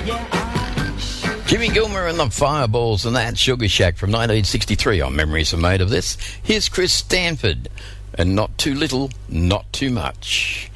Jimmy Gilmer and the Fireballs and that Sugar Shack from 1963 on Memories Are Made of This. Here's Chris Stanford and Not Too Little, Not Too Much.